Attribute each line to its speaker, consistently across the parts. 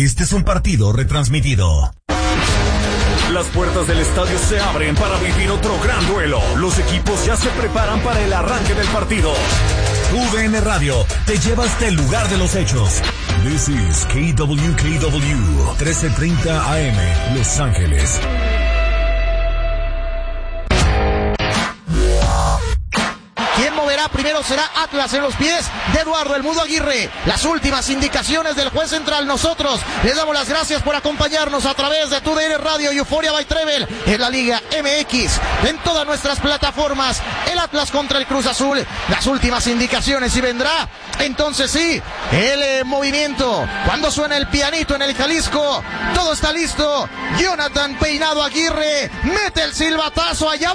Speaker 1: Este es un partido retransmitido.
Speaker 2: Las puertas del estadio se abren para vivir otro gran duelo. Los equipos ya se preparan para el arranque del partido.
Speaker 1: UDN Radio te lleva hasta el lugar de los hechos. This is KWKW 1330 AM, Los Ángeles.
Speaker 3: ¿Quién moverá primero? Será Atlas en los pies de Eduardo El Mudo Aguirre. Las últimas indicaciones del juez central. Nosotros les damos las gracias por acompañarnos a través de TUDN Radio y Euphoria by Trevel en la Liga MX, en todas nuestras plataformas. El Atlas contra el Cruz Azul. Las últimas indicaciones y vendrá entonces sí el movimiento. Cuando suena el pianito en el Jalisco, todo está listo. Jonathan Peinado Aguirre mete el silbatazo. ¡Allá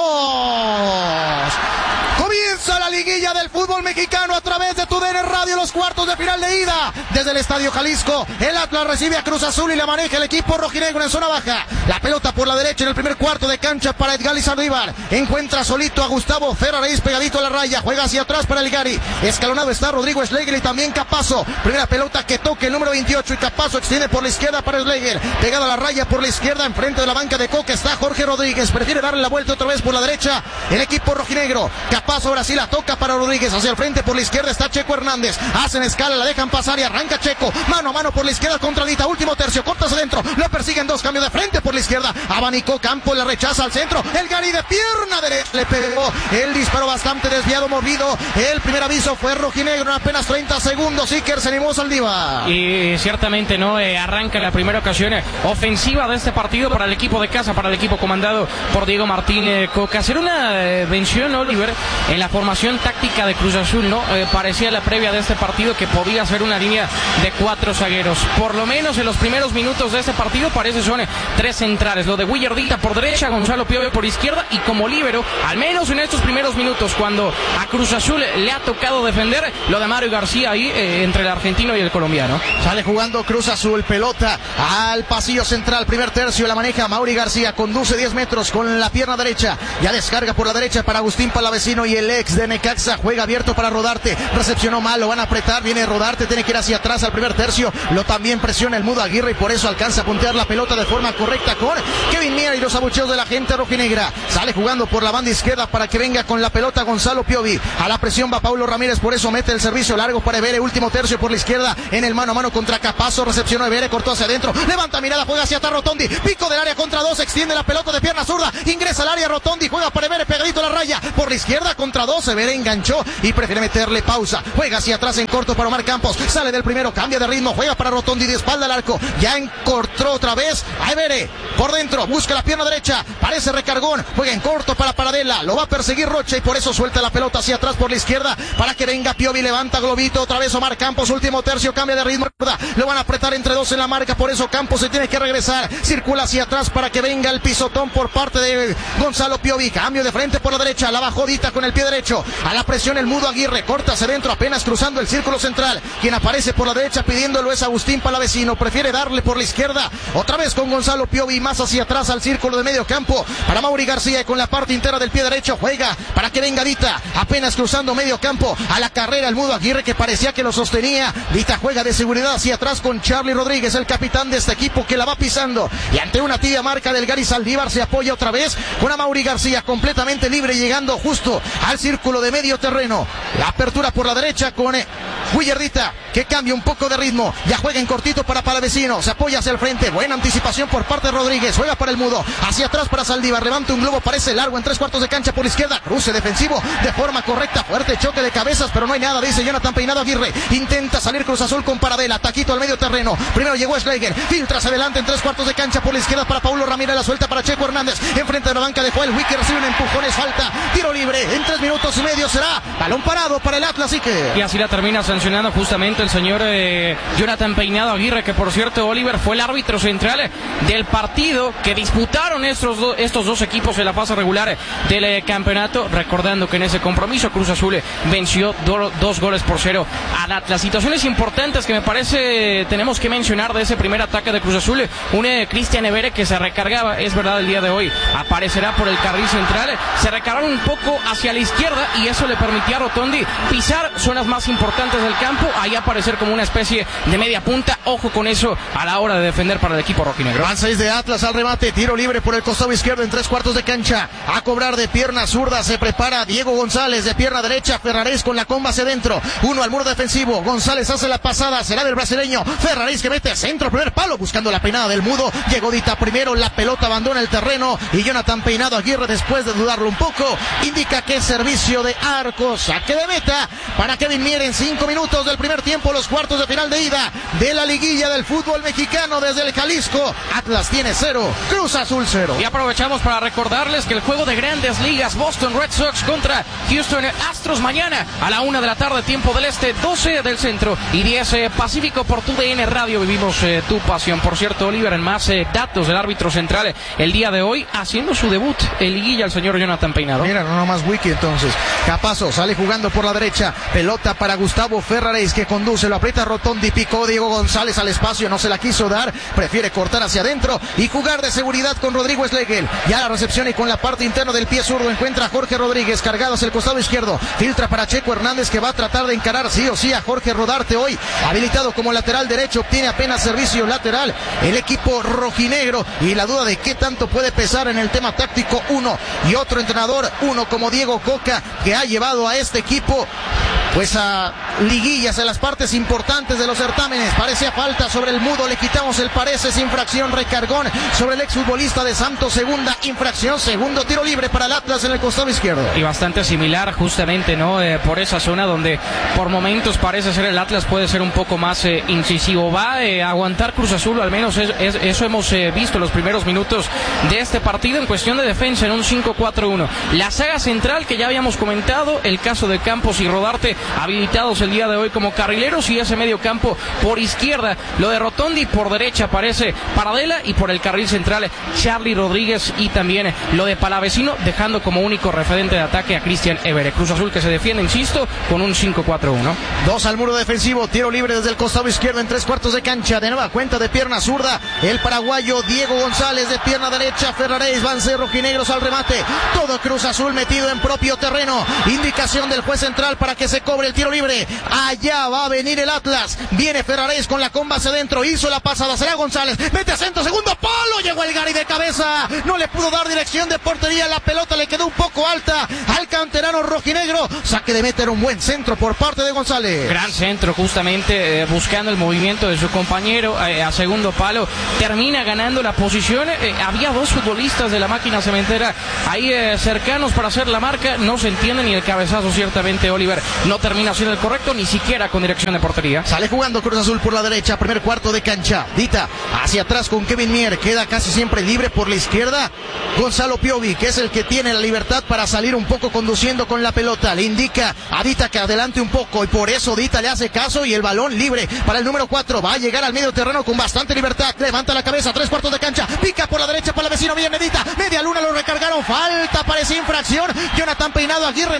Speaker 3: vamos! Comienza la liguilla del fútbol mexicano a través de TUDN Radio, los cuartos de final de ida. Desde el Estadio Jalisco, el Atlas recibe a Cruz Azul y la maneja el equipo rojinegro en zona baja. La pelota por la derecha en el primer cuarto de cancha para Edgali Saldívar. Encuentra solito a Gustavo Ferraréis pegadito a la raya. Juega hacia atrás para el Gary. Escalonado está Rodrigo Schlegel y también Capazo. Primera pelota que toque el número 28 y Capazo extiende por la izquierda para Schlegel. Pegado a la raya por la izquierda, enfrente de la banca de Coca está Jorge Rodríguez. Prefiere darle la vuelta otra vez por la derecha el equipo rojinegro. Capazo ahora sí la toca para Rodríguez. Hacia el frente por la izquierda está Checo Hernández. Hacen escala, la dejan pasar y arranca Checo. Mano a mano por la izquierda contra Dita. Último tercio, cortas adentro. Lo persiguen dos, cambio de frente por la izquierda. Abanicó Campo, le rechaza al centro. El Gary de pierna derecha le pegó. El disparo bastante desviado, movido. El primer aviso fue rojinegro en apenas 30 segundos. Iker se animó Saldívar.
Speaker 4: Y ciertamente no arranca la primera ocasión ofensiva de este partido para el equipo de casa, para el equipo comandado por Diego Martín Coca. Hacer una vención, Oliver, en la formación táctica de Cruz Azul, ¿no? Parecía la previa de este partido que podía ser una línea de 4 zagueros. Por lo menos en los primeros minutos de este partido parece son 3 centrales. Lo de Willardita por derecha, Gonzalo Piovi por izquierda y como líbero, al menos en estos primeros minutos, cuando a Cruz Azul le ha tocado defender, lo de Mario García ahí entre el argentino y el colombiano.
Speaker 3: Sale jugando Cruz Azul, pelota al pasillo central, primer tercio, la maneja Mauri García, conduce 10 metros con la pierna derecha, ya descarga por la derecha para Agustín Palavecino y el ex de Necaxa, juega abierto para Rodarte, recepcionó mal, lo van a apretar, viene Rodarte, tiene que ir hacia atrás al primer tercio, lo también presiona el Mudo Aguirre y por eso alcanza a puntear la pelota de forma correcta con Kevin Mier y los abucheos de la gente rojinegra. Sale jugando por la banda izquierda para que venga con la pelota Gonzalo Piovi, a la presión va Paulo Ramírez, por eso mete el servicio largo para Evere, último tercio por la izquierda, en el mano a mano contra Capazo, recepcionó Evere, cortó hacia adentro, levanta mirada, juega hacia atrás Rotondi, pico del área contra 2, extiende la pelota de pierna zurda, ingresa al área Rotondi, juega para Evere, pegadito a la raya, por la izquierda contra 2, Evere enganchó y prefiere meterle pausa, juega hacia atrás en corto para Omar Campos, sale del primero, cambia de ritmo, juega para Rotondi de espalda al arco, ya encortró otra vez a Evere, por dentro, busca la pierna derecha, parece recargón, juega en corto para Paradela, lo va a perseguir Rocha y por eso suelta la pelota hacia atrás por la izquierda, para que venga Piovi, levanta globito, otra vez Omar Campos, último tercio, cambia de ritmo, lo van a apretar entre 2 en la marca, por eso Campos se tiene que regresar, circula hacia atrás para que venga el pisotón por parte de Gonzalo Piovi, cambio de frente por la derecha, la bajó Dita con el pie derecho, a la presión el Mudo Aguirre, corta hacia adentro apenas cruzando el círculo central, quien aparece por la derecha pidiéndolo es Agustín Palavecino, prefiere darle por la izquierda, otra vez con Gonzalo Piovi, más hacia atrás al círculo de medio campo, para Mauri García con la parte interna del pie derecho, juega para que venga Dita, apenas cruzando medio campo, a la carrera el Mudo Aguirre que parecía que lo sostenía, Dita juega de seguridad hacia atrás con Charlie Rodríguez, el capitán de este equipo que la va pisando, y ante una tibia marca del Gary Saldívar se apoya otra vez con a Mauri García completamente libre llegando justo al círculo de medio terreno, la apertura por la derecha con Willardita que cambia un poco de ritmo, ya juega en cortito para Palavecino, se apoya hacia el frente, buena anticipación por parte de Rodríguez, juega para el Mudo, hacia atrás para Saldívar, levanta un globo, parece largo en 3/4 de cancha por la izquierda, cruce defensivo de forma correcta, fuerte choque de cabezas, pero no hay nada, dice Jonathan Peinado Aguirre, intenta salir Cruz Azul con Paradela, taquito al medio terreno, primero llegó Schlegel, filtra hacia adelante en 3/4 de cancha por la izquierda para Paulo Ramírez, la suelta para Checo Hernández, enfrente de la banca de Joel Wicker, recibe un empujón, es falta, tiro libre, en 3 minutos y medio será balón parado para el Atlas,
Speaker 4: y así la termina sancionando justamente el señor Jonathan Peinado Aguirre, que por cierto, Oliver, fue el árbitro central del partido que disputaron estos dos equipos en la fase regular del campeonato, recordando que en ese compromiso Cruz Azul venció 2-0 al Atlas. Situaciones importantes que me parece tenemos que mencionar de ese primer ataque de Cruz Azul, un Cristian Evere que se recargaba, es verdad, el día de hoy aparecerá por el carril central, se recargaron un poco hacia la izquierda y eso eso le permitía a Rotondi pisar zonas más importantes del campo, ahí aparecer como una especie de media punta. Ojo con eso a la hora de defender para el equipo rojinegro.
Speaker 3: Van 6 de Atlas al remate, tiro libre por el costado izquierdo en 3/4 de cancha. A cobrar de pierna zurda se prepara Diego González, de pierna derecha Ferraréis con la comba hacia adentro. Uno al muro defensivo, González hace la pasada, será del brasileño. Ferraréis que mete centro, primer palo, buscando la peinada del mudo. Llegó Dita primero, la pelota abandona el terreno y Jonathan Peinado Aguirre, después de dudarlo un poco, indica que es servicio de arco. Saque de meta para Kevin Mier en 5 minutos del primer tiempo, los cuartos de final de ida de la liguilla del fútbol mexicano desde el Jalisco. Atlas tiene 0, Cruz Azul 0.
Speaker 4: Y aprovechamos para recordarles que el juego de Grandes Ligas, Boston Red Sox contra Houston Astros, mañana a la 1 de la tarde, tiempo del este, 12 del centro y 10 Pacífico, por tu DN Radio. Vivimos tu pasión. Por cierto, Oliver, en más datos del árbitro central el día de hoy, haciendo su debut en liguilla, el señor Jonathan Peinado.
Speaker 3: Mira, no más wiki entonces. Capazo sale jugando por la derecha, pelota para Gustavo Ferraréis, que conduce, lo aprieta Rotondi, picó Diego González al espacio, no se la quiso dar, prefiere cortar hacia adentro y jugar de seguridad con Rodrigo Schlegel. Ya la recepción y con la parte interna del pie zurdo encuentra a Jorge Rodríguez, cargado hacia el costado izquierdo, filtra para Checo Hernández, que va a tratar de encarar sí o sí a Jorge Rodarte, hoy habilitado como lateral derecho, obtiene apenas servicio lateral el equipo rojinegro, y la duda de qué tanto puede pesar en el tema táctico uno y otro entrenador, uno como Diego Coca, que ha llevado a este equipo pues a liguillas en las partes importantes de los certámenes. Parecía falta sobre el mudo, le quitamos el parece, es infracción, recargón sobre el exfutbolista de Santos, segunda infracción, segundo tiro libre para el Atlas en el costado izquierdo.
Speaker 4: Y bastante similar justamente, ¿no? Por esa zona donde por momentos parece ser el Atlas puede ser un poco más incisivo. Va a aguantar Cruz Azul, o al menos eso hemos visto en los primeros minutos de este partido en cuestión de defensa, en un 5-4-1. La saga central que ya habíamos comentado, el caso de Campos y Rodarte habilitados el día de hoy como carrileros, y ese medio campo por izquierda, lo de Rotondi, por derecha aparece Paradela, y por el carril central Charly Rodríguez, y también lo de Palavecino, dejando como único referente de ataque a Cristian Évere. Cruz Azul que se defiende, insisto, con un 5-4-1.
Speaker 3: Dos al muro defensivo, tiro libre desde el costado izquierdo en 3/4 de cancha, de nueva cuenta de pierna zurda, el paraguayo Diego González, de pierna derecha Ferraréis, van ser rojinegros al remate, todo Cruz Azul metido en propio terreno, indicación del juez central para que se cobre el tiro libre. Allá va a venir el Atlas, viene Ferraréis con la comba hacia adentro, hizo la pasada, será González, mete a centro, segundo palo, llegó el Gary de cabeza, no le pudo dar dirección de portería, la pelota le quedó un poco alta al canterano rojinegro. Saque de meta, era un buen centro por parte de González.
Speaker 4: Gran centro, justamente buscando el movimiento de su compañero a segundo palo, termina ganando la posición. Había dos futbolistas de la máquina cementera ahí cercanos para hacer la marca, no se entiende, ni el cabezazo ciertamente, Oliver, no termina siendo el correcto, ni siquiera con dirección de portería.
Speaker 3: Sale jugando Cruz Azul por la derecha, primer cuarto de cancha, Dita hacia atrás con Kevin Mier, queda casi siempre libre por la izquierda Gonzalo Piovi, que es el que tiene la libertad para salir un poco conduciendo con la pelota, le indica a Dita que adelante un poco, y por eso Dita le hace caso, y el balón libre para el número 4, va a llegar al medio terreno con bastante libertad, levanta la cabeza, 3/4 de cancha, pica por la derecha para la vecino, viene Dita, media luna, lo recargaron, falta, parece infracción, Jonathan Peinado Aguirre